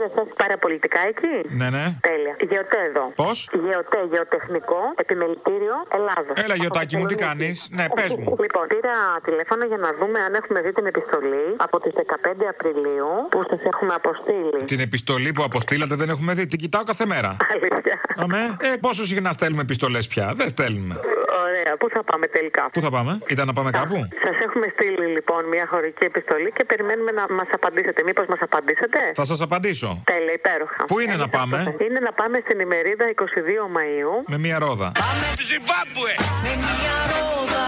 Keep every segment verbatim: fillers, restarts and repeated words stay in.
δεν σας παραπολιτικά εκεί. Ναι, ναι. Τέλεια. Γεωτέ εδώ. Πώς? Γεωτέ, γεωτεχνικό, επιμελητήριο Ελλάδα. Έλα, Γιωτάκη μου, τι κάνεις? Ναι, πες μου. Λοιπόν, πήρα τηλέφωνο για να δούμε αν έχουμε δει την επιστολή από τις δεκαπέντε Απριλίου που σας έχουμε αποστείλει. Την επιστολή που αποστήλατε δεν έχουμε δει. Την κοιτάω κάθε μέρα. Αλήθεια. Αμέ. Ε, πόσο συχνά στέλνουμε επιστολές πια? Δεν στέλνουμε. Ωραία, πού θα πάμε τελικά? Πού θα πάμε? Ήταν να πάμε κάπου? Σας έχουμε στείλει λοιπόν μια χωρική επιστολή και περιμένουμε να μας απαντήσετε. Μήπως μας απαντήσετε? Θα σας απαντήσω. Τέλεια, υπέροχα. Πού είναι να πάμε? Είναι να πάμε στην ημερίδα είκοσι δύο Μαΐου. Με μία ρόδα. Πάμε στη Ζιμπάμπουε! Με μία ρόδα.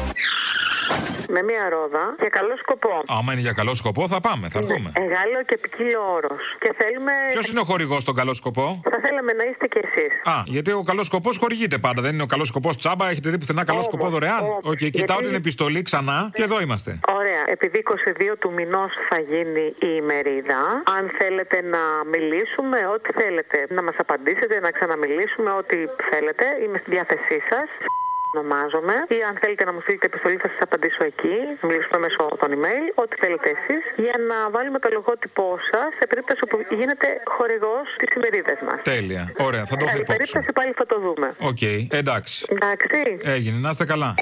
Με μία ρόδα για καλό σκοπό. Άμα είναι για καλό σκοπό, θα πάμε, θα έρθουμε. Ναι, Εγάλεο και ποικίλο όρος. Και θέλουμε. Ποιος είναι ο χορηγός στον καλό σκοπό? Θα θέλαμε να είστε κι εσείς. Α, γιατί ο καλός σκοπός χορηγείται πάντα. Δεν είναι ο καλός σκοπός τσάμπα. Έχετε δει πουθενά καλό Όμως, σκοπό δωρεάν? όμως, Οκ, okay, γιατί... κοιτάω την επιστολή ξανά και εδώ είμαστε. Ωραία. Επειδή είκοσι δύο του μηνός θα γίνει η ημερίδα, αν θέλετε να μιλήσουμε, ό,τι θέλετε, να μας απαντήσετε, να ξαναμιλήσουμε, ό,τι θέλετε, είμαι στη διάθεσή σας. Ονομάζομαι, ή αν θέλετε να μου στείλετε επιστολή θα σας απαντήσω εκεί, θα μιλήσουμε μέσω των email, ό,τι θέλετε εσείς, για να βάλουμε το λογότυπό σας σε περίπτωση που γίνετε χορηγός της ημερίδας μας. Τέλεια. Ωραία, θα το έχω Σε υπόψη. περίπτωση πάλι θα το δούμε. Οκ, okay, εντάξει. Εντάξει. Έγινε, να είστε καλά.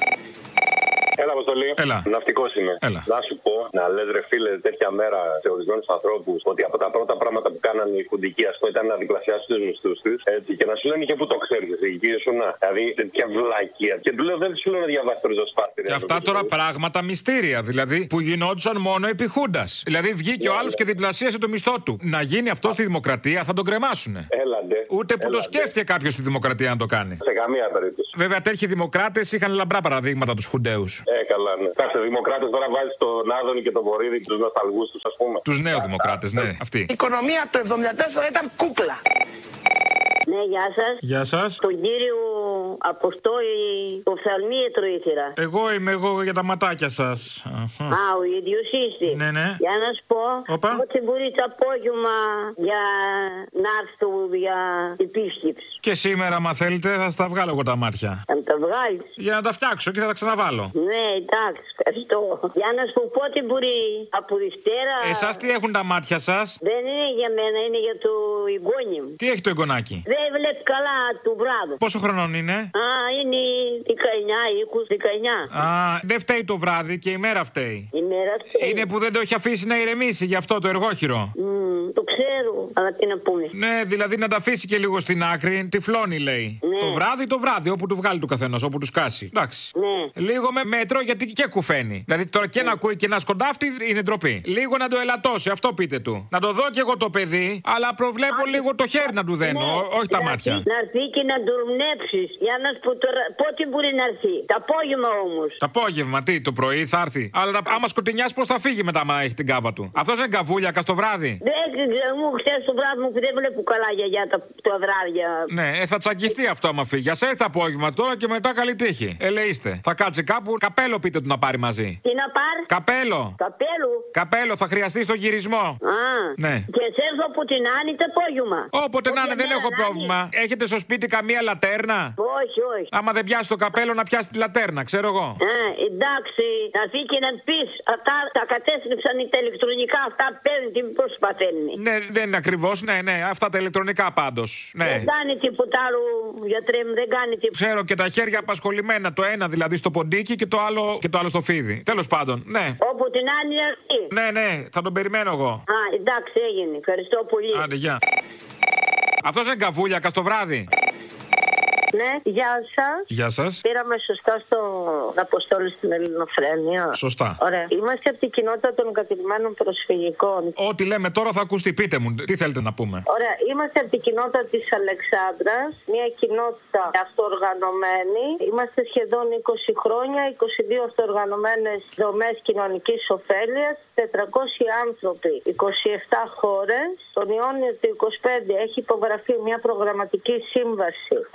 Έλα, Αποστολή. Έλα. Ναυτικός είμαι. Έλα. Να σου πω, να λες ρε φίλε, τέτοια μέρα σε ορισμένους ανθρώπους ότι από τα πρώτα πράγματα που κάνανε οι χουντικοί, ας πούμε, ήταν να διπλασιάσουν τους μισθούς τους. Έτσι, και να σου λένε και πού το ξέρεις, εσύ, εκεί σου να. Δηλαδή, τέτοια βλακεία. Και του λέω, δεν σου λέω να διαβάσει το ριζοσπάστη. Και αυτά τώρα πράγματα μυστήρια, δηλαδή, που γινόντουσαν μόνο επί Χούντας. Δηλαδή, βγήκε ο άλλος και διπλασίασε το μισθό του. Να γίνει αυτό στη δημοκρατία, θα τον κρεμάσουνε. Έλαντε. Ούτε που Έλαντε. το σκέφτηκε κάποιος στη δημοκρατία να το κάνει. Σε καμία περίπτωση. Βέβαια, τέτοιοι δημοκράτες είχαν λαμπρά παραδείγματα τους Χουντέους. Ε, καλά, ναι. Κάτσε, δημοκράτες τώρα βάζει τον Άδωνη και τον Βορύδη και τους νοσταλγούς τους, ας πούμε. Τους νέους δημοκράτες, ναι, αυτοί. Η οικονομία το εβδομήντα τέσσερα ήταν κούκλα. Ναι, γεια σας. Γεια σας. Τον κύριο Αποστόλη Οφθαλμίατρο ήθελα. Εγώ είμαι εγώ για τα ματάκια σας. Α, ο ίδιος είστε. Ναι, ναι. Για να σου πω, Οπα. ότι μπορεί το απόγευμα για να έρθω για επίσκεψη. Και σήμερα, άμα θέλετε, θα στα βγάλω εγώ τα μάτια. Θα μου τα βγάλεις. Για να τα φτιάξω και θα τα ξαναβάλω. Ναι, εντάξει, ευχαριστώ. Για να σου πω πότε μπορεί από Δευτέρα. Εσάς τι έχουν τα μάτια σας? Δεν είναι για μένα, είναι για το εγγόνι μου. Τι έχει το εγγονάκι? Δεν βλέπει καλά του βράδυ. Πόσο χρονών είναι? Α, είναι δεκαεννιά, είκοσι, δεκαεννιά. Α, δεν φταίει το βράδυ και η μέρα φταίει. Η μέρα αυτή. Είναι που δεν το έχει αφήσει να ηρεμήσει γι' αυτό το εργόχειρο. Mm, το ξέρω, αλλά τι να πούμε. Ναι, δηλαδή να τα αφήσει και λίγο στην άκρη. Τυφλώνει, λέει. Ναι. Το βράδυ, το βράδυ, όπου του βγάλει του καθένας, όπου του σκάσει. Εντάξει. Ναι. Λίγο με μέτρο γιατί και κουφαίνει. Δηλαδή τώρα και να ακούει και να σκοντάφτει είναι ντροπή. Λίγο να το ελαττώσει, αυτό πείτε του. Να το δω κι εγώ το παιδί, αλλά προβλέπω λίγο το χέρι να του δένω, Ναι. όχι τα Να μάτια. έρθει- Να έρθει και να του ρουμνέψεις. Για να σου πω τώρα, πότε μπορεί να έρθει. Το απόγευμα όμως. Το απόγευμα, τι, το πρωί θα έρθει. Αλλά τα- άμα σκοτεινιάσει, πώς θα φύγει μετά, άμα έχει την κάβα του. Αυτό είναι καβούλιακα στο βράδυ. Δεν ξέρω, μου χθες το βράδυ μου που δεν βλέπω καλά γιαγιά τα, τα βράδια. Ναι, ε, θα τσακιστεί αυτό άμα φύγει. Α έρθει το απόγευμα τώρα και μετά καλή τύχη. Ελεήστε. Θα κάτσει κάπου. Καπέλο πείτε του να πάρει μαζί. Τι να πάρει. Καπέλο. Καπέλου. Καπέλο θα χρειαστεί στο γυρισμό. Α. Ναι. Και σε έρθω από την Άννη το απόγευμα. Όποτε να είναι, δεν μέρα έχω να πρόβλημα. Έχετε στο σπίτι καμία λατέρνα? Όχι, όχι. Άμα δεν πιάσει το καπέλο, να πιάσει τη λατέρνα, ξέρω εγώ. Ε, εντάξει, να φύγει και να πει αυτά τα κατέστρεψαν τα ηλεκτρονικά, αυτά παίρνει τι πώ παθαίνει. Ναι, δεν είναι ακριβώ. Ναι, ναι, αυτά τα ηλεκτρονικά πάντω. Ναι. Δεν κάνει τίποτα άλλο, γιατρέ μου, δεν κάνει τίποτα. Ξέρω και τα χέρια απασχολημένα. Το ένα δηλαδή στο ποντίκι και το άλλο, και το άλλο στο φίδι. Τέλος πάντων, ναι. Όπου την άλλη αυτή. Ναι, ναι, θα τον περιμένω εγώ. Α, εντάξει, έγινε. Ευχαριστώ πολύ. Άντε, γεια. Αυτός είναι καβούλιακα στο βράδυ. Ναι, γεια σας. Γεια σας. Πήραμε σωστά στο Αποστόλη στην Ελληνοφρένεια. Σωστά. Ωραία. Είμαστε από την κοινότητα των κατηλημένων προσφυγικών. Ό,τι λέμε τώρα θα ακουστεί. Πείτε μου, τι θέλετε να πούμε. Ωραία. Είμαστε από την κοινότητα της Αλεξάνδρας. Μια κοινότητα αυτοοργανωμένη. Είμαστε σχεδόν είκοσι χρόνια, είκοσι δύο αυτοοργανωμένες δομές κοινωνικής ωφέλειας, τετρακόσιοι άνθρωποι, είκοσι επτά χώρες. Τον Ιόνιο του είκοσι πέντε έχει υπογραφεί μια προγραμματική σύμβαση από την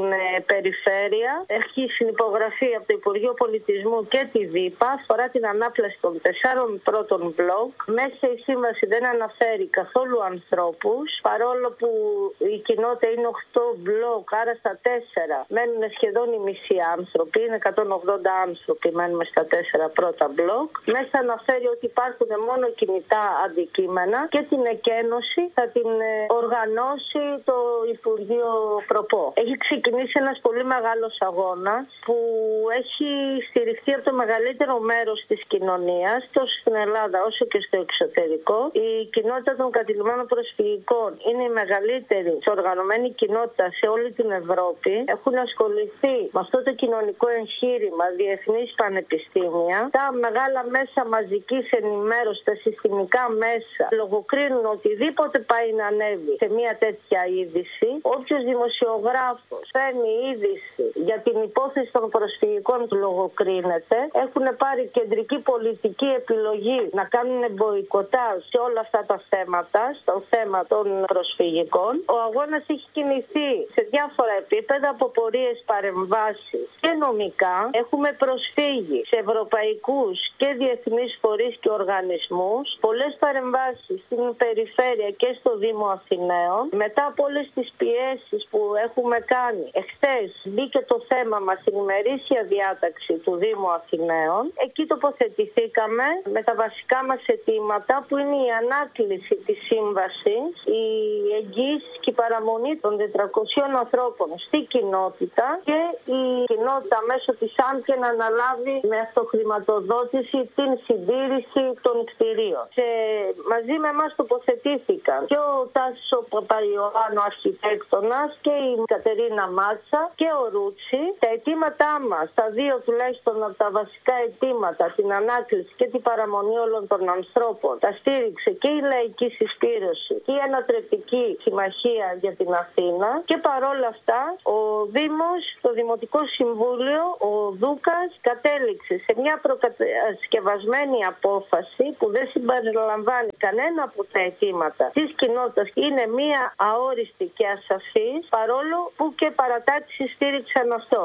ε, περιφέρεια. Έχει συνυπογραφεί από το Υπουργείο Πολιτισμού και τη ΔΥΠΑ. Αφορά την ανάπλαση των τεσσάρων πρώτων μπλοκ. Μέσα η σύμβαση δεν αναφέρει καθόλου ανθρώπους. Παρόλο που η κοινότητα είναι οκτώ μπλοκ, άρα στα τέσσερα μένουν σχεδόν οι μισοί άνθρωποι. Είναι εκατόν ογδόντα άνθρωποι, μένουμε στα τέσσερα πρώτα μπλοκ. Μέσα αναφέρει ότι υπάρχουν μόνο κινητά αντικείμενα και την εκένωση θα την οργανώσει το Υπουργείο Προπό. Έχει ξεκινήσει ένας πολύ μεγάλος αγώνας που έχει στηριχθεί από το μεγαλύτερο μέρος της κοινωνίας, τόσο στην Ελλάδα όσο και στο εξωτερικό. Η κοινότητα των κατηλημένων προσφυγικών είναι η μεγαλύτερη οργανωμένη κοινότητα σε όλη την Ευρώπη. Έχουν ασχοληθεί με αυτό το κοινωνικό εγχείρημα διεθνείς πανεπιστήμια. Τα μεγάλα μέσα μαζικής ενημέρωσης, τα συστημικά μέσα, λογοκρίνουν οτιδήποτε πάει να ανέβει σε μια τέτοια είδηση. Όποιος δημοσιογράφος παίρνει είδηση για την υπόθεση των προσφυγικών του λογοκρίνεται. Έχουν πάρει κεντρική πολιτική επιλογή να κάνουν μποϊκοτάζ σε όλα αυτά τα θέματα, στο θέμα των προσφυγικών. Ο αγώνας έχει κινηθεί σε διάφορα επίπεδα, από πορείες, παρεμβάσεις και νομικά. Έχουμε προσφύγει σε ευρωπαϊκούς και διεθνείς φορείς και οργανισμούς. Πολλές παρεμβάσεις στην περιφέρεια και στο Δήμο Αθηναίων. Μετά από όλες τις πιέσεις που έχουμε κάνει, εχθές μπήκε το θέμα μας στην ημερήσια διάταξη του Δήμου Αθηναίων. Εκεί τοποθετηθήκαμε με τα βασικά μας αιτήματα, που είναι η ανάκληση της σύμβασης, η εγγύηση και η παραμονή των τετρακοσίων ανθρώπων στη κοινότητα και η κοινότητα μέσω της ΆΜΚΕ να αναλάβει με αυτοχρηματοδότηση την συντήρηση των κτηρίων. Και μαζί με εμάς τοποθετήθηκαν και ο Τάσος Παπαϊωάννου, αρχιτέκτονας, και η Κατερίνα Μάτσα και ο Ρούτσι. Τα αιτήματά μας, τα δύο τουλάχιστον από τα βασικά αιτήματα, την ανάκληση και την παραμονή όλων των ανθρώπων, τα στήριξε και η Λαϊκή Συσπήρωση και η Ανατρεπτική Συμμαχία για την Αθήνα. Και παρόλα αυτά, ο Δήμος, το Δημοτικό Συμβούλιο, ο Δούκας, κατέληξε σε μια προκατασκευασμένη απόφαση που δεν συμπεριλαμβάνει κανένα από τα αιτήματα της κοινότητας. Είναι μια αόριστη και ασαφής, παρόλο που και παρατάξεις στήριξαν αυτό.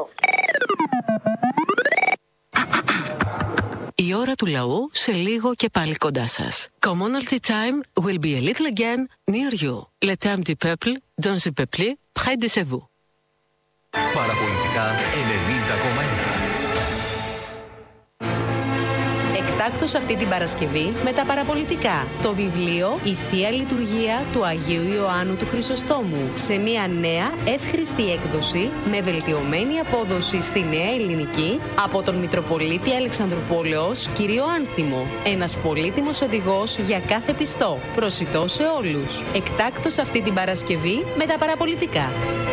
Η ώρα του λαού σε λίγο και πάλι κοντά σας. Commonalty time will be a little again near you. Le temps du peuple, dans le peuple, près de chez vous. Παραπολιτικά ενενήντα κόμμα ένα. Εκτάκτως αυτή την Παρασκευή με τα παραπολιτικά. Το βιβλίο «Η Θεία Λειτουργία του Αγίου Ιωάννου του Χρυσοστόμου» σε μια νέα εύχρηστη έκδοση με βελτιωμένη απόδοση στη νέα ελληνική από τον Μητροπολίτη Αλεξανδρουπόλεως κύριο Άνθιμο. Ένας πολύτιμος οδηγός για κάθε πιστό. Προσιτός σε όλους. Εκτάκτως αυτή την Παρασκευή με τα παραπολιτικά.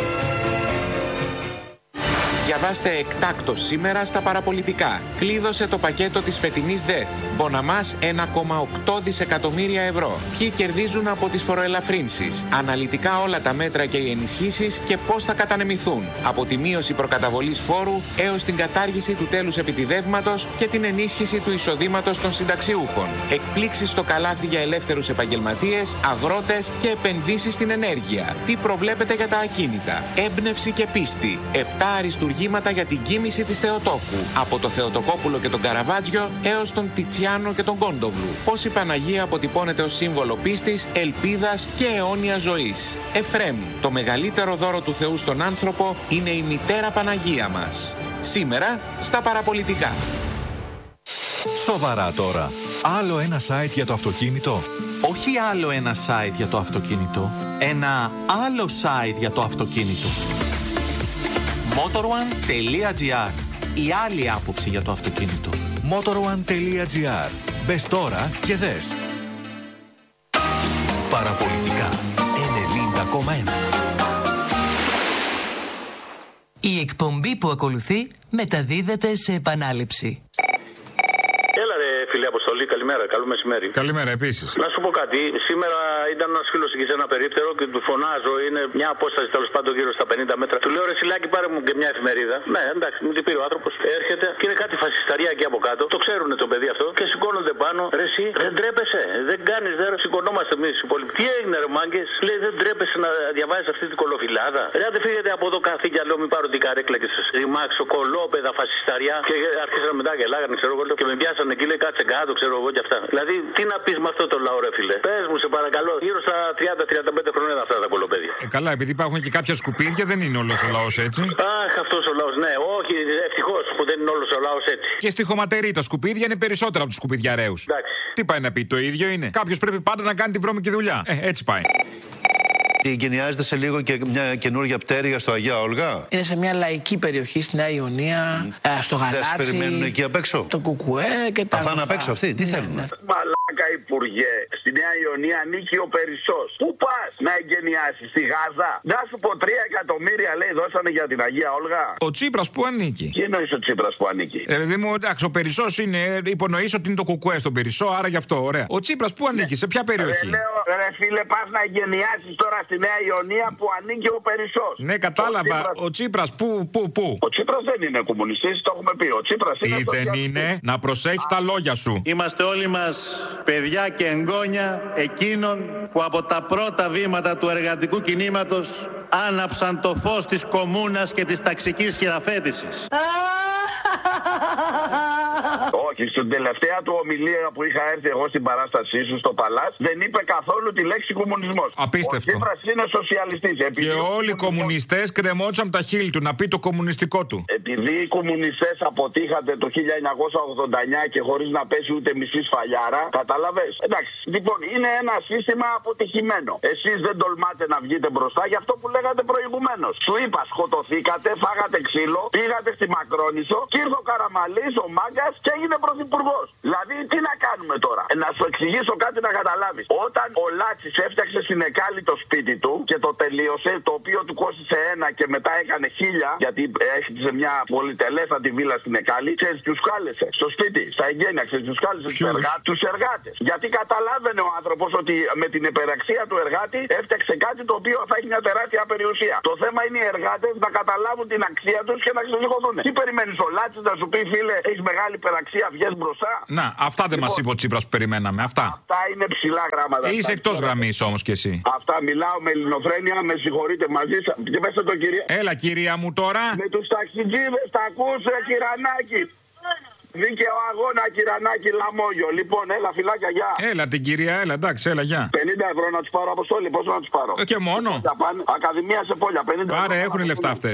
Διαβάστε εκτάκτως σήμερα στα παραπολιτικά. Κλείδωσε το πακέτο της φετινής ΔΕΘ. Μποναμάς ένα κόμμα οκτώ δισεκατομμύρια ευρώ. Ποιοι κερδίζουν από τις φοροελαφρύνσεις. Αναλυτικά όλα τα μέτρα και οι ενισχύσεις και πώς θα κατανεμηθούν. Από τη μείωση προκαταβολής φόρου έως την κατάργηση του τέλους επιτιδεύματος και την ενίσχυση του εισοδήματος των συνταξιούχων. Εκπλήξεις στο καλάθι για ελεύθερους επαγγελματίες, αγρότες και επενδύσεις στην ενέργεια. Τι προβλέπετε για τα ακίνητα. Έμπνευση και πίστη. Επτά αριστουργήματα για την κοίμηση της Θεοτόκου. Από το Θεοτοκόπουλο και τον Καραβάτζιο έως τον Τιτσιάνο και τον Κόντοβλου. Πώς η Παναγία αποτυπώνεται ως σύμβολο πίστης, ελπίδας και αιώνιας ζωής. Εφρέμ, το μεγαλύτερο δώρο του Θεού στον άνθρωπο είναι η μητέρα Παναγία μας. Σήμερα στα παραπολιτικά. Σοβαρά τώρα. Άλλο ένα site για το αυτοκίνητο. Όχι άλλο ένα site για το αυτοκίνητο. Ένα άλλο site για το αυτοκίνητο. motorone τελεία gr. Η άλλη άποψη για το αυτοκίνητο. motorone τελεία gr. Μπες τώρα και δες. Παραπολιτικά ενενήντα κόμμα ένα. Η εκπομπή που ακολουθεί μεταδίδεται σε επανάληψη. Έλα ρε φίλε Αποστολή, καλημέρα. καλημέρα, καλό μεσημέρι. Καλημέρα επίσης. Να σου πω κάτι. Σήμερα ήταν ένας φίλος εκεί σε ένα περίπτερο και του φωνάζω. Είναι μια απόσταση τέλος πάντων γύρω στα πενήντα μέτρα. Του λέω ρε Σιλάκη, πάρε μου και μια εφημερίδα. Ναι, εντάξει, μου την πήρε ο άνθρωπος. Έρχεται και είναι κάτι φασισταρία εκεί από κάτω. Το ξέρουν το παιδί αυτό και σηκώνονται πάνω. Ρε εσύ, δεν τρέπεσαι. Δεν κάνεις, δεν σηκωνόμαστε εμείς οι υπόλοιποι. Τι έγινε ρε μάγκες. Λέει δεν τρέπεσαι να διαβάζεις αυτή την κολοφυλάδα. Ρε αν δεν φύγετε από εδώ καθήκια, λέω μην πάρω την καρέκλα και σας ρημάξω κολόπεδα φασισταριά. Και άρχισαν μετά και λάγανε, ξέρω εγώ, και με πιάσανε εκεί, λέει κάτσε κάτω, ξέρω εγώ και αυτά. Δηλαδή, τι να πεις με αυτό το λαό, ρε φίλε. Πες μου, σε παρακαλώ, γύρω στα τριάντα με τριάντα πέντε χρόνια αυτά τα κολοπέδια. Ε, καλά, επειδή υπάρχουν και κάποια σκουπίδια, δεν είναι όλος ο λαός έτσι. Αχ, αυτός ο λαός, ναι, όχι, ευτυχώς που δεν είναι όλος ο λαός έτσι. Και στη χωματερή τα σκουπίδια είναι περισσότερα από τους σκουπιδιαρέους. Τι πάει να πει, το ίδιο είναι. Κάποιος πρέπει πάντα να κάνει τη βρώμικη δουλειά. Ε, έτσι πάει. Εγκαινιάζεται σε λίγο και μια καινούργια πτέρυγα στο Αγία Όλγα. Είναι σε μια λαϊκή περιοχή στη Νέα Ιωνία, mm. στο Γαλάτσι. Δεν σας περιμένουν εκεί απ' έξω. Το Κουκουέ και τα. Θα είναι απ' έξω αυτοί, τι ναι, θέλουν. Ναι. Μαλάκα Υπουργέ, στη Νέα Ιωνία ανήκει ο Περισσός. Πού πας να εγκαινιάσεις, στη Γάζα? Να σου πω τρία εκατομμύρια λέει δώσανε για την Αγία Όλγα. Ο Τσίπρας που ανήκει. Τι εννοείς ο Τσίπρας που ανήκει? Ε, δηλαδή μου, εντάξει, ο Περισσός είναι, υπονοείς ότι είναι το Κουκουέ στον Περισσό, άρα γι' αυτό, ωραία. Ο Τσίπρας που ανήκει, ναι. Σε ποια περιοχή? Ρε, λέω, ρε φίλε, πας να εγκαινιάσεις τώρα στη Νέα Ιωνία που ανήκει ο Περισσός. Ναι, κατάλαβα. Ο Τσίπρας, πού, πού, πού? Ο Τσίπρας δεν είναι κομμουνιστής, το έχουμε πει. Ο Τσίπρας είναι. Τι δεν είναι, να προσέχεις τα λόγια σου. Είμαστε όλοι μας παιδιά και εγγόνια εκείνων που από τα πρώτα βήματα του εργατικού κινήματος άναψαν το φως της κομμούνας και της ταξικής χειραφέτησης. Όχι, στην τελευταία του ομιλία που είχα έρθει εγώ στην παράστασή σου στο Παλάς, δεν είπε καθόλου τη λέξη κομμουνισμός. Απίστευτο. Ο Τσίπρας είναι σοσιαλιστής. Και όλοι οι κομμουνιστές κρεμόντουσαν από τα χείλη του να πει το κομμουνιστικό του. Επειδή οι κομμουνιστές αποτύχατε το χίλια εννιακόσια ογδόντα εννιά και χωρίς να πέσει ούτε μισή σφαλιάρα, καταλαβες. Εντάξει, λοιπόν, είναι ένα σύστημα αποτυχημένο. Εσείς δεν τολμάτε να βγείτε μπροστά για αυτό που λέγατε προηγουμένως. Σου είπα, σκοτωθήκατε, φάγατε ξύλο, πήγατε στη Μακρόνισσο και ήρθε ο Καραμαλής, ο Μάγκας και έγινε πρωθυπουργός. Δηλαδή, τι να κάνουμε τώρα? Ε, να σου εξηγήσω κάτι να καταλάβεις. Όταν ο Λάτσης έφτιαξε στην Εκάλη το σπίτι του και το τελείωσε, το οποίο του κόστησε ένα και μετά έκανε χίλια, γιατί έχτιζε μια πολυτελέστατη βίλα στην Εκάλη, ξέρεις, τους κάλεσε στο σπίτι, στα εγγένεια, ξέρεις, τους κάλεσε τους εργάτες, τους εργάτες. Γιατί καταλάβαινε ο άνθρωπος ότι με την υπεραξία του εργάτη έφτιαξε κάτι το οποίο θα έχει μια τεράστια περιουσία. Το θέμα είναι οι εργάτες να καταλάβουν την αξία τους και να ξεσηκωθούν. Τι περιμένεις ο Λάτσης να σου πει, φίλε, έχεις μεγάλη υπεραξία, βγες μπροστά? Να, αυτά δεν λοιπόν, μας είπε ο Τσίπρας που περιμέναμε. Αυτά. Αυτά είναι ψηλά γράμματα. Είσαι εκτός γραμμής όμως κι εσύ. Αυτά μιλάω με ελληνοφρένεια, με συγχωρείτε μαζί σας. Και πέστε το κυρία. Έλα κυρία μου τώρα. Με τους ταξιτζίδες τα ακούσε, κυρανάκι. Δίκαιο αγώνα, κυρανάκι, λαμόγιο. Λοιπόν, έλα, φυλάκια, γεια. Έλα την κυρία, έλα, εντάξει, έλα, γεια. πενήντα ευρώ να τους πάρω, Αποστόλη, πόσο να τους πάρω? Ε, και μόνο. Ακαδημία σε πόλια, πενήντα Πάρε, ευρώ, έχουν λεφτά αυτές.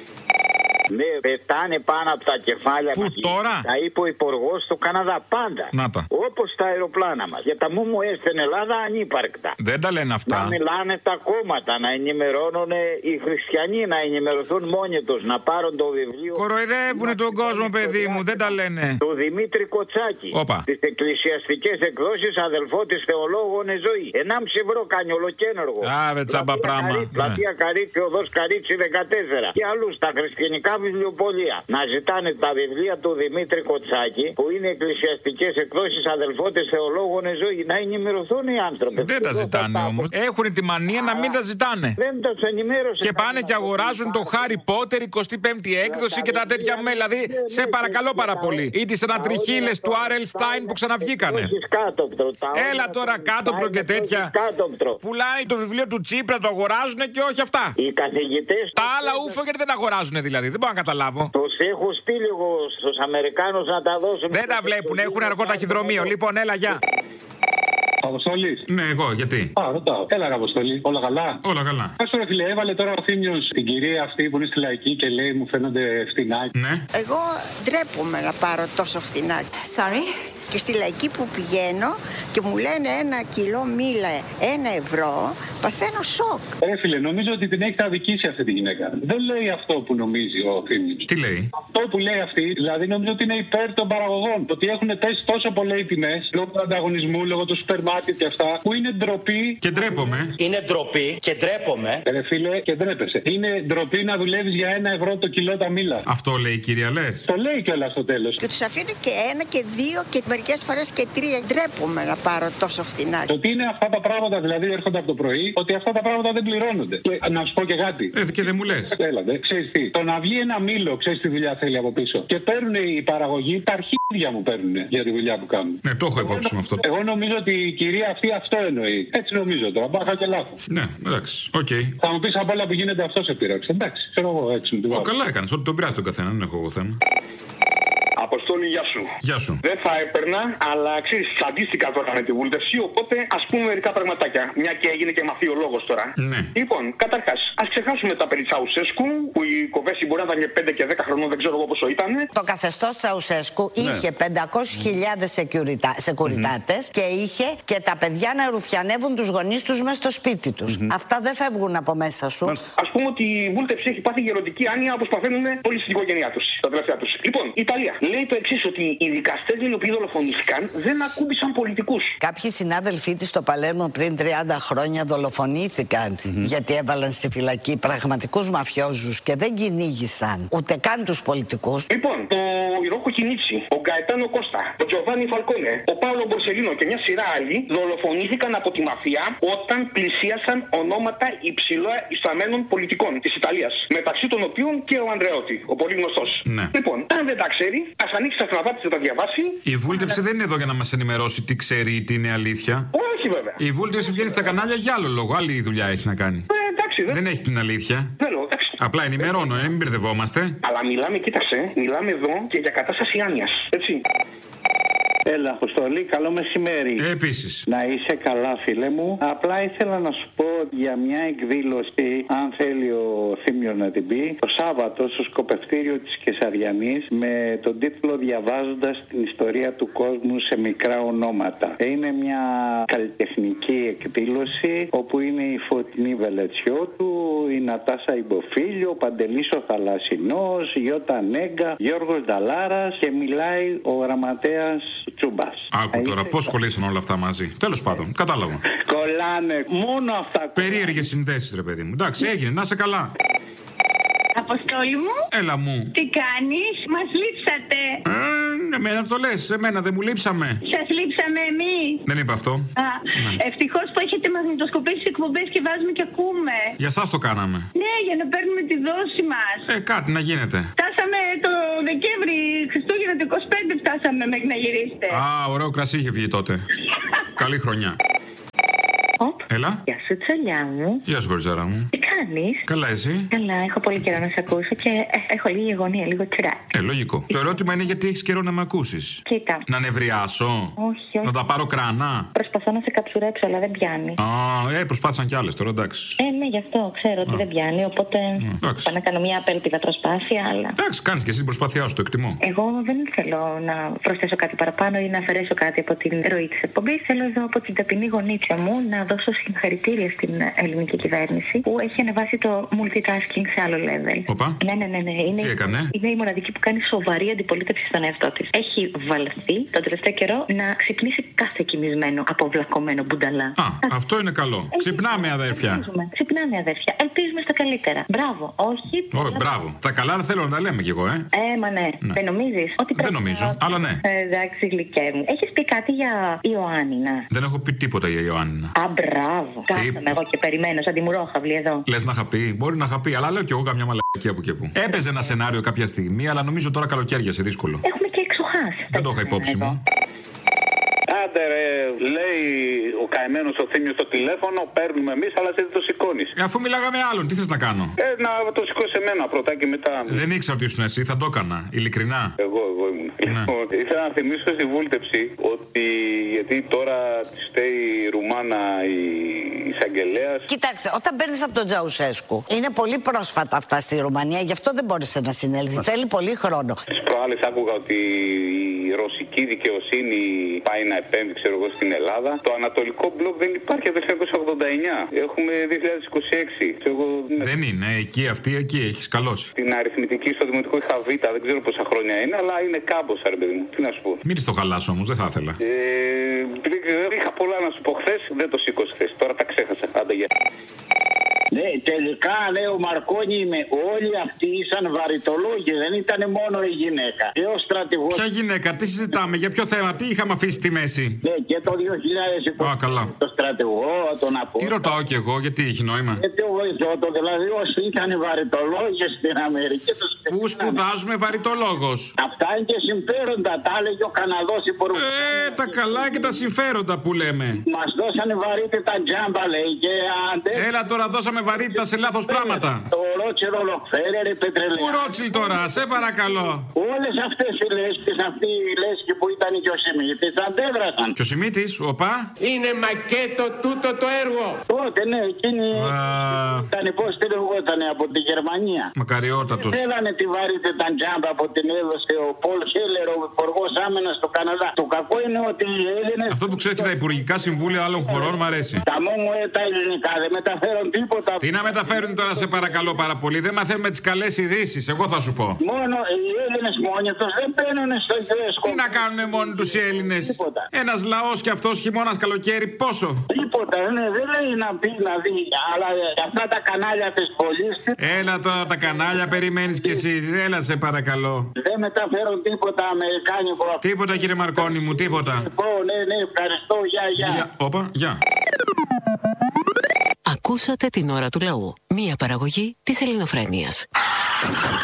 Ναι, πετάνε πάνω από τα κεφάλια μας. Πού τώρα? Τα είπε ο υπουργός του Καναδά πάντα. Να τα. Όπως τα αεροπλάνα μας. Για τα μου μου στην Ελλάδα ανύπαρκτα. Δεν τα λένε αυτά. Να μιλάνε τα κόμματα, να ενημερώνουν οι χριστιανοί, να ενημερωθούν μόνοι τους, να πάρουν το βιβλίο. Κοροϊδεύουνε τον κόσμο, παιδί μου, δεν τα λένε. Του Δημήτρη Κοτσάκη. Τις εκκλησιαστικές εκδόσεις, αδελφό της θεολόγων ζωή. ενάμιση ευρώ κάνει ολοκένουργο. Άβε τσάμπα πράγμα. Πλατεία Καρίτσι, οδός Καρίτσι δεκατέσσερα. Και αλλού στα χριστιανικά βιβλιοπωλεία. Να ζητάνε τα βιβλία του Δημήτρη Κοτσάκη, που είναι εκκλησιαστικές εκδόσεις αδελφό της θεολόγων ζωή. Να ενημερωθούν οι άνθρωποι. Δεν τα ζητάνε όμως. Έχουν τη μανία να μην τα ζητάνε. Δεν τα ενημέρωσε. Και πάνε και αγοράζουν το Χάρι Πότερ εικοστή πέμπτη έκδοση και τα τέτοια μέλη. Δηλαδή, σε παρακαλώ πάρα πολύ. Ή τις ανατριχίλες του Άρ Ελ Στάιν που ξαναβγήκανε. Έλα τώρα κάτωπτρο και τέτοια. Πουλάει το βιβλίο του Τσίπρα, το αγοράζουν και όχι αυτά. Οι καθηγητές. Τα άλλα ούφο γιατί δεν τα αγοράζουν δηλαδή. Δεν μπορώ να καταλάβω. Τους έχω στείλει εγώ στους Αμερικάνους να τα δώσουν. Δεν τα βλέπουν, έχουν αργό ταχυδρομείο. Λοιπόν, έλα, γεια. Αποστολής. Ναι, εγώ, γιατί. Α, ρωτάω. Έλα, ρε Αποστολή. Όλα καλά. Όλα καλά. Κάτσε ρε φίλε, έβαλε τώρα ο Θήμιος την κυρία αυτή που είναι στη Λαϊκή και λέει μου φαίνονται φτηνά. Ναι. Εγώ ντρέπομαι να πάρω τόσο φτηνά. Sorry. Και στη Λαϊκή που πηγαίνω και μου λένε ένα κιλό μήλα ένα ευρώ, παθαίνω σοκ. Ρε φίλε, νομίζω ότι την έχετε αδικήσει αυτή τη γυναίκα. Δεν λέει αυτό που νομίζει ο Θήμιος. Τι λέει? Αυτό που λέει αυτή, δηλαδή νομίζω ότι είναι υπέρ των παραγωγών. Το ότι έχουν πέσει τόσο πολλά οι τιμές λόγω του ανταγωνισμού, λόγω του σούπερ μάρκετ και αυτά, που είναι ντροπή. Και ντρέπομαι. Είναι ντροπή και ντρέπομαι. Ρε φίλε, και ντρέπεσαι. Είναι ντροπή να δουλεύεις για ένα ευρώ το κιλό τα μήλα. Αυτό λέει η κυρία, λες? Το λέει κιόλας στο τέλος. Και τους αφήνω και ένα και δύο και μερικές μερικές φορές και τρία. Ντρέπομαι να πάρω τόσο φθηνά. Το τι είναι αυτά τα πράγματα, δηλαδή έρχονται από το πρωί, ότι αυτά τα πράγματα δεν πληρώνονται. Και να σου πω και κάτι. Ε, και δεν μου λες. Έλατε, ξέρεις τι. Το να βγει ένα μήλο, ξέρεις τι δουλειά θέλει από πίσω. Και παίρνουν οι παραγωγοί, τα αρχίδια μου παίρνουν για τη δουλειά που κάνουν. Ναι, το έχω υπόψη με αυτό. Εγώ νομίζω ότι η κυρία αυτή αυτό εννοεί. Έτσι νομίζω τώρα. Μπάχα και λάθος. Ναι, εντάξει. Οκ. Okay. Θα μου πεις από όλα που γίνεται αυτό σε πείραξε. Εντάξει, ξέρω εγώ έτσι μου την βάλω. Καλά έκανες. Ότι τον πειράζει τον καθένα. Δεν έχω εγώ θέμα. Αποστόλη, γεια σου. Γεια σου. Δεν θα έπαιρνα, αλλά ξέρεις, τσαντίστηκα τώρα με τη βούλτευση, οπότε ας πούμε μερικά πραγματάκια. Μια και έγινε και μαθιολόγος τώρα. Ναι. Λοιπόν, καταρχάς, ας ξεχάσουμε τα περί Τσαουσέσκου, που η κοβέση μπορεί να ήταν και πέντε και δέκα χρονών, δεν ξέρω εγώ πόσο ήταν. Το καθεστώς Τσαουσέσκου ναι. είχε πεντακόσιες χιλιάδες σεκουριτάτες mm-hmm. και είχε και τα παιδιά να ρουφιανεύουν τους γονείς τους μέσα στο σπίτι τους. Mm-hmm. Αυτά δεν φεύγουν από μέσα σου. Ας πούμε ότι η βούλτευση έχει πάθει γεροντική άνοια όπως παθαίνουν όλοι στην οικογένειά τους, τα τελευταία τους. Λοιπόν, η Ιταλία λέει το εξής, ότι οι δικαστές οι οποίοι δολοφονήθηκαν δεν ακούμπησαν πολιτικούς. Κάποιοι συνάδελφοί της στο Παλέρμο πριν τριάντα χρόνια δολοφονήθηκαν mm-hmm. γιατί έβαλαν στη φυλακή πραγματικούς μαφιόζους και δεν κυνήγησαν ούτε καν τους πολιτικούς. Λοιπόν, το Ιρόκο Κινίτσι, ο Γκαετάνο Κώστα, ο Τζοβάνι Φαλκόνε, ο Πάολο Μπορσελίνο και μια σειρά άλλοι δολοφονήθηκαν από τη μαφία όταν πλησίασαν ονόματα υψηλά ισταμένων πολιτικών της Ιταλίας. Μεταξύ των οποίων και ο Ανδρεώτη, ο πολύ γνωστός. Ναι. Λοιπόν, αν δεν τα ξέρει, ας ανοίξει τα χροναπάτια να τα διαβάσει. Η βούλτευση δεν είναι εδώ για να μας ενημερώσει τι ξέρει ή τι είναι αλήθεια. Όχι βέβαια. Η βούλτευση βγαίνει στα κανάλια για άλλο λόγο. Άλλη δουλειά έχει να κάνει. Ε, εντάξει, δεν... δεν έχει την αλήθεια. Δεν λέω, εντάξει. Απλά ενημερώνω, ε, μην μπερδευόμαστε. Αλλά μιλάμε, κοίταξε, μιλάμε εδώ και για κατάσταση άνοιας. Έτσι. Έλα, Αποστολή, καλό μεσημέρι. Ε, επίσης. Να είσαι καλά, φίλε μου. Απλά ήθελα να σου πω για μια εκδήλωση, αν θέλει ο Θήμιος να την πει, το Σάββατο στο σκοπευτήριο της Κεσαριανής με τον τίτλο «Διαβάζοντας την ιστορία του κόσμου σε μικρά ονόματα». Είναι μια καλλιτεχνική εκδήλωση όπου είναι η Φωτεινή Βελετσιώτου, η Νατάσα Ιμποφίλιο, ο Παντελής ο Θαλασσινός, η Γιώτα Νέγκα, Γιώργος Νταλάρας και μιλάει ο γραμματέας Τσούμπας. Άκου τώρα, πώς κολλήσαν όλα αυτά μαζί. Τέλος πάντων, κατάλαβα. Κολλάνε, μόνο αυτά. Περίεργες συνδέσεις, ρε παιδί μου. Εντάξει, έγινε, να είσαι καλά. Αποστόλη μου. Έλα μου. Τι κάνεις, μας λείψατε. Ε, εμένα το λες, εμένα δεν μου λείψαμε. Σας λείψαμε εμείς. Δεν είπα αυτό. Α, ναι. Ευτυχώς που έχετε μαγνητοσκοπήσει τις εκπομπές και βάζουμε και ακούμε. Για σας το κάναμε. Ναι, για να παίρνουμε τη δόση μας. Ε, κάτι να γίνεται. Φτάσαμε το Δεκέμβρη, Χριστούγεννα το είκοσι πέντε φτάσαμε μέχρι να γυρίσετε. Α, ωραίο κρασί είχε βγει τότε. Καλή χρονιά. Έλα. Γεια σου, τσολιά μου. Γεια σου, κοριτσάρα μου. Τι κάνεις? Καλά, εσύ? Καλά, έχω πολύ καιρό να σε ακούσω και ε, έχω λίγη αγωνία, λίγο τσιράκι. Ε, λογικό. Το ερώτημα είναι γιατί έχεις καιρό να με ακούσεις. Κοίτα. Να νευριάσω? Όχι, όχι. Να τα πάρω κρανά? Προσπαθώ να σε καψουρέψω, αλλά δεν πιάνει. Α, ε, προσπάθησαν κι άλλες τώρα, εντάξει. Ε, ναι, γι' αυτό ξέρω ότι Α. δεν πιάνει, οπότε θα να κάνω μια απέλπιδα προσπάθεια, αλλά. Εντάξει, κάνεις και εσύ την προσπάθειά σου, το εκτιμώ. Εγώ δεν θέλω να προσθέσω κάτι παραπάνω ή να αφαιρέσω κάτι από την ροή της εκπομπής. Θέλω εδώ από την ταπεινή γονίτσα μου να δώσω συγχαρητήρια στην ελληνική κυβέρνηση που έχει ανεβάσει το multitasking σε άλλο level. Οπα. Ναι, ναι, ναι, ναι. Είναι, Τι έκανε? Είναι η μοναδική που κάνει σοβαρή αντιπολίτευση στον εαυτό της. Έχει βαλθεί τον τελευταίο καιρό να ξυπνήσει κάθε κοιμισμένο αποβλακωμένο μπουνταλά. Α, αυτό είναι καλό. Έχει... Ξυπνάμε, αδέρφια. Ελπίζουμε. Ξυπνάμε, αδέρφια. Ελπίζουμε στα καλύτερα. Μπράβο. Όχι. Όχι, μπράβο. Τα καλά δεν θέλω να τα λέμε κι εγώ, ε. Ε, μα ναι. ναι. Δεν νομίζεις? Ότι δεν νομίζω, να... αλλά ναι. Ε, εντάξει, γλυκέ μου. Έχεις πει κάτι για Ιωάννινα? Δεν έχω πει τίποτα για Ιωάννινα. Α, μπράβο. Κάθομαι εγώ και περιμένω σαν τη μουρόχαυλη εδώ. Λες να είχα πει? Μπορεί να είχα πει, αλλά λέω κι εγώ καμιά μαλακία που και που. Έπαιζε ένα σενάριο κάποια στιγμή, αλλά νομίζω τώρα καλοκαίρια σε δύσκολο. Έχουμε και εξοχάσει. Δεν το είχα υπόψη μου. Άντε ρε, λέει ο καημένος ο Θήμιος στο τηλέφωνο, παίρνουμε εμείς, αλλά εσύ δεν το σηκώνεις. Ε, αφού μιλάγαμε άλλον, τι θες να κάνω? Ε, να το σηκώσει εμένα πρώτα και μετά. Δεν ήξερα ότι ήσουν εσύ, θα το έκανα, ειλικρινά. Εγώ, εγώ ήμουν. Ναι. Ήθελα να θυμίσω στη βούλτευση ότι γιατί τώρα τη φταίει η Ρουμάνα η εισαγγελέα. Κοιτάξτε, όταν παίρνεις από τον Τζαουσέσκου, είναι πολύ πρόσφατα αυτά στη Ρουμανία, γι' αυτό δεν μπόρεσε να συνέλθει. Μα... Θέλει πολύ χρόνο. Τις προάλλες άκουγα ότι η ρωσική δικαιοσύνη πάει να επέμβει, ξέρω εγώ, στην Ελλάδα. Το ανατολικό μπλοκ δεν υπάρχει από το χίλια εννιακόσια ογδόντα εννιά. Έχουμε δύο χιλιάδες είκοσι έξι. Εγώ, ναι. Δεν είναι, εκεί αυτή, εκεί έχεις καλώσει. Την αριθμητική στο δημοτικό είχα Β, δεν ξέρω πόσα χρόνια είναι, αλλά είναι κάμποσα, ρε παιδί μου. Τι να σου πω. Μην το χαλάσω όμως, δεν θα ήθελα. Ε, είχα πολλά να σου πω χθες, δεν το σήκωσε χθες. Τώρα τα ξέχασα. Άντε, για. Ναι, τελικά λέει ο Μαρκόνι, με όλοι αυτοί ήσαν βαρυτολόγοι, δεν ήταν μόνο η γυναίκα. Και ο στρατηγός. Ποια γυναίκα, τι συζητάμε, για ποιο θέμα, τι είχαμε αφήσει στη μέση. Ναι, και το δύο χιλιάδες είκοσι. Α, καλά. Το στρατηγό, τον Απόστολο. Τι ρωτάω κι εγώ, γιατί έχει νόημα. Γιατί ο βοηθό, δηλαδή όσοι ήταν βαρυτολόγοι στην Αμερική. Πού σπουδάζουμε βαρυτολόγος. Αυτά είναι και συμφέροντα, τα έλεγε ο Καναδός υπουργός. Ε, τα καλά και τα συμφέροντα που λέμε. Μας δώσανε βαρύτητα τζάμπα, λέει. Και αντε... Έλα τώρα, δώσαμε βαρύτητα σε λάθος πράγματα. Το Ρότσελ, ο Ροκφέλερ, η Πετρελαία. Πού Ρότσελ τώρα, σε παρακαλώ. Όλες αυτές οι λέσχες, αυτή η λέσχη που ήταν και ο Σιμίτης, αντέδρασαν. Και ο Σιμίτης, οπα. Είναι μακέτο τούτο το έργο. Τότε, ναι, εκείνη ήταν πώς τη λεγόταν από τη Γερμανία. Μακαριότατος. Θέλανε τη βαρύτητα τζάμπα που την έδωσε ο Πολ Χέλερ, ο υπουργός άμυνας του Καναδά. Το κακό είναι ότι οι Έλληνες. Αυτό που ξέρει τα υπουργικά συμβούλια άλλων χωρών μου αρέσει. Τα μόνο τα ελληνικά δεν μεταφέρουν τίποτα. Τι να μεταφέρουν τώρα, σε παρακαλώ πάρα πολύ. Δεν μαθαίνουμε τις καλές ειδήσεις, εγώ θα σου πω. Μόνο οι Έλληνες μόνοι τους δεν μπαίνουν στο γέσκο. Τι να κάνουν μόνοι τους οι Έλληνες. Ένας λαός κι αυτός χειμώνας καλοκαίρι πόσο. Τίποτα, ναι, δεν λέει να πει να δει. Αλλά αυτά τα κανάλια της πόλης. Έλα τώρα τα κανάλια, περιμένεις κι εσύ. Έλα σε παρακαλώ. Δεν μεταφέρουν τίποτα αμερικάνικο. Τίποτα κύριε Μαρκόνι μου, τίποτα. Ναι, ναι, ευχαριστώ, γεια, γεια. Όπα, γεια. Ακούσατε την ώρα του λαού. Μία παραγωγή της Ελληνοφρένειας.